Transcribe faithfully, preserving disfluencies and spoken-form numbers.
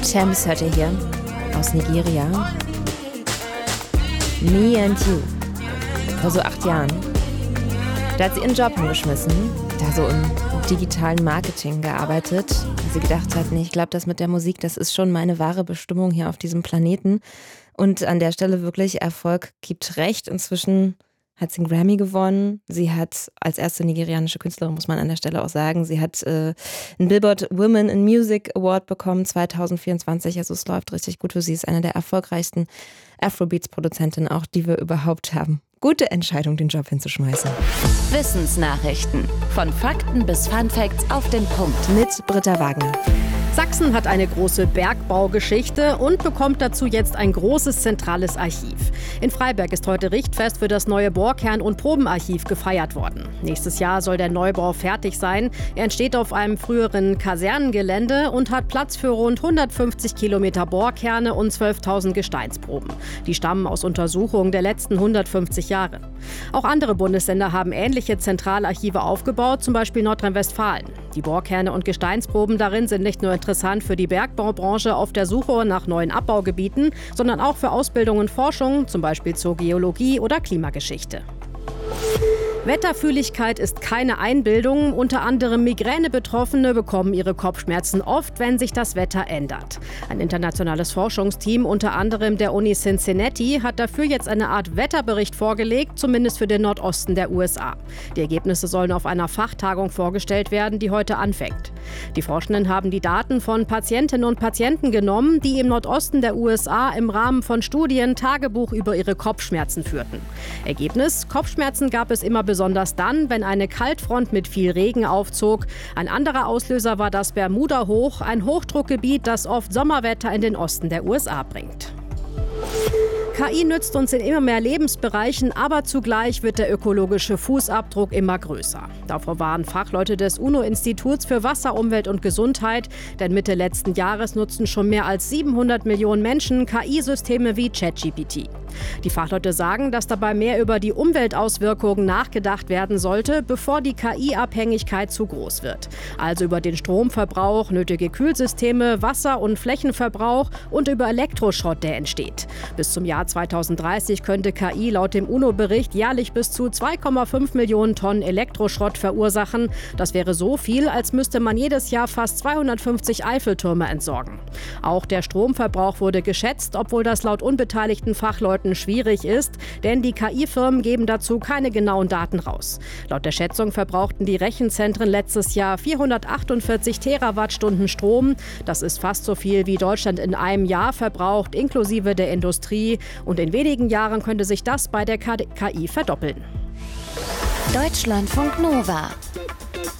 Tems hört ihr hier aus Nigeria. Me and You. Vor so acht Jahren. Da hat sie ihren Job hingeschmissen, da so im digitalen Marketing gearbeitet. Weil sie gedacht hat, nee, ich glaube, das mit der Musik, das ist schon meine wahre Bestimmung hier auf diesem Planeten. Und an der Stelle wirklich, Erfolg gibt recht. Inzwischen hat sie einen Grammy gewonnen. Sie hat als erste nigerianische Künstlerin, muss man an der Stelle auch sagen, sie hat äh, einen Billboard Women in Music Award bekommen zwanzig vierundzwanzig. Also es läuft richtig gut für sie. Ist eine der erfolgreichsten Afrobeats-Produzentinnen auch, die wir überhaupt haben. Gute Entscheidung, den Job hinzuschmeißen. Wissensnachrichten. Von Fakten bis Funfacts auf den Punkt. Mit Britta Wagner. Sachsen hat eine große Bergbaugeschichte und bekommt dazu jetzt ein großes zentrales Archiv. In Freiberg ist heute Richtfest für das neue Bohrkern- und Probenarchiv gefeiert worden. Nächstes Jahr soll der Neubau fertig sein. Er entsteht auf einem früheren Kasernengelände und hat Platz für rund hundertfünfzig Kilometer Bohrkerne und zwölftausend Gesteinsproben. Die stammen aus Untersuchungen der letzten hundertfünfzig Jahre. Auch andere Bundesländer haben ähnliche Zentralarchive aufgebaut, zum Beispiel Nordrhein-Westfalen. Die Bohrkerne und Gesteinsproben darin sind nicht nur interessant für die Bergbaubranche auf der Suche nach neuen Abbaugebieten, sondern auch für Ausbildung und Forschung, zum Beispiel zur Geologie oder Klimageschichte. Wetterfühligkeit ist keine Einbildung. Unter anderem Migräne-Betroffene bekommen ihre Kopfschmerzen oft, wenn sich das Wetter ändert. Ein internationales Forschungsteam, unter anderem der Uni Cincinnati, hat dafür jetzt eine Art Wetterbericht vorgelegt, zumindest für den Nordosten der U S A. Die Ergebnisse sollen auf einer Fachtagung vorgestellt werden, die heute anfängt. Die Forschenden haben die Daten von Patientinnen und Patienten genommen, die im Nordosten der U S A im Rahmen von Studien Tagebuch über ihre Kopfschmerzen führten. Ergebnis: Kopfschmerzen gab es immer besonders dann, wenn eine Kaltfront mit viel Regen aufzog. Ein anderer Auslöser war das Bermuda-Hoch, ein Hochdruckgebiet, das oft Sommerwetter in den Osten der U S A bringt. K I nützt uns in immer mehr Lebensbereichen, aber zugleich wird der ökologische Fußabdruck immer größer. Davor warnen Fachleute des UNO-Instituts für Wasser, Umwelt und Gesundheit, denn Mitte letzten Jahres nutzten schon mehr als siebenhundert Millionen Menschen K I-Systeme wie ChatGPT. Die Fachleute sagen, dass dabei mehr über die Umweltauswirkungen nachgedacht werden sollte, bevor die K I-Abhängigkeit zu groß wird. Also über den Stromverbrauch, nötige Kühlsysteme, Wasser- und Flächenverbrauch und über Elektroschrott, der entsteht. Bis zum Jahr zweitausenddreißig könnte K I laut dem UNO-Bericht jährlich bis zu zwei Komma fünf Millionen Tonnen Elektroschrott verursachen. Das wäre so viel, als müsste man jedes Jahr fast zweihundertfünfzig Eiffeltürme entsorgen. Auch der Stromverbrauch wurde geschätzt, obwohl das laut unbeteiligten Fachleuten schwierig ist, denn die K I-Firmen geben dazu keine genauen Daten raus. Laut der Schätzung verbrauchten die Rechenzentren letztes Jahr vierhundertachtundvierzig Terawattstunden Strom. Das ist fast so viel, wie Deutschland in einem Jahr verbraucht, inklusive der Industrie. Und in wenigen Jahren könnte sich das bei der K I verdoppeln. Deutschlandfunk Nova.